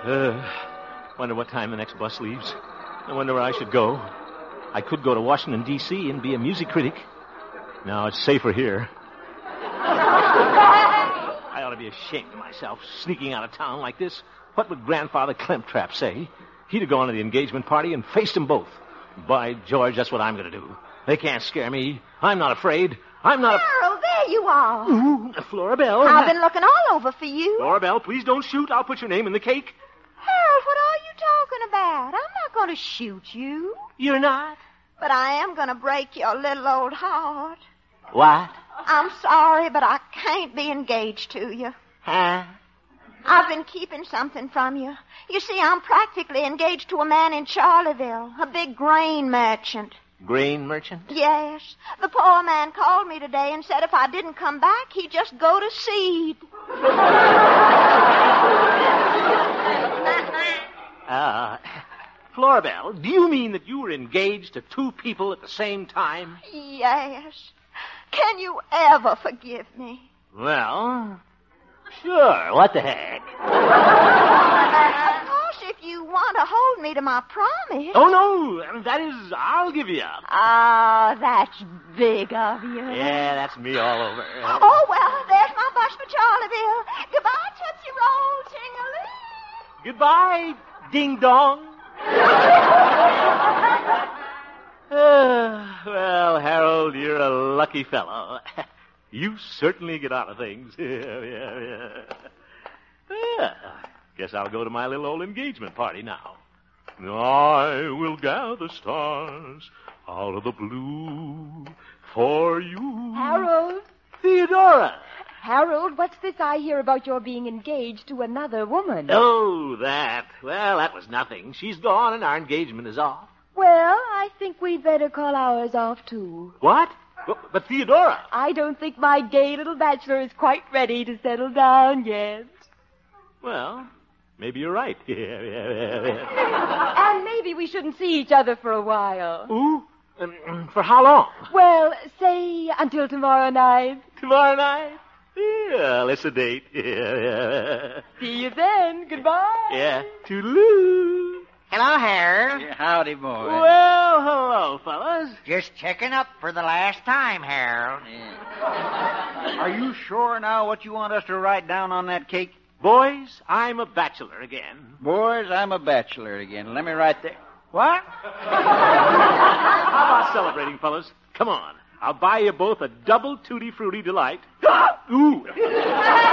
Wonder what time the next bus leaves. I wonder where I should go. I could go to Washington, D.C. and be a music critic. No, it's safer here. I ought to be ashamed of myself, sneaking out of town like this. What would Grandfather Clemtrap say? He'd have gone to the engagement party and faced them both. By George, that's what I'm going to do. They can't scare me. I'm not afraid. Harold, there you are. Ooh, Florabelle. I've been looking all over for you. Florabelle, please don't shoot. I'll put your name in the cake. Harold, what are you talking about? I'm not going to shoot you. You're not? But I am going to break your little old heart. What? I'm sorry, but I can't be engaged to you. Huh? I've been keeping something from you. You see, I'm practically engaged to a man in Charleville, a big grain merchant. Grain merchant? Yes. The poor man called me today and said if I didn't come back, he'd just go to seed. Florabelle, do you mean that you were engaged to two people at the same time? Yes. Can you ever forgive me? Well, sure. What the heck? Of course, if you want to hold me to my promise. Oh, no. That is, I'll give you up. Oh, that's big of you. Yeah, that's me all over. Oh, well, there's my bus for Charleville. Goodbye, Tootsie Roll, ting-a-ling. Goodbye, ding-dong. Well, Harold, you're a lucky fellow. You certainly get out of things. Yeah. Guess I'll go to my little old engagement party now. I will gather stars out of the blue for you. Harold? Theodora! Harold, what's this I hear about your being engaged to another woman? Oh, that. Well, that was nothing. She's gone and our engagement is off. Well, I think we'd better call ours off, too. What? But Theodora. I don't think my gay little bachelor is quite ready to settle down yet. Well, maybe you're right. And maybe we shouldn't see each other for a while. Ooh? For how long? Well, say until tomorrow night. Tomorrow night? Yeah, let's a date. Yeah. See you then. Goodbye. Yeah. Toodaloo. Hello, Harold. Yeah, howdy, boy. Well, hello, fellas. Just checking up for the last time, Harold. Yeah. Are you sure now what you want us to write down on that cake? Boys, I'm a bachelor again. Boys, I'm a bachelor again. Let me write there. What? How about celebrating, fellas? Come on. I'll buy you both a double tutti frutti delight. Ooh.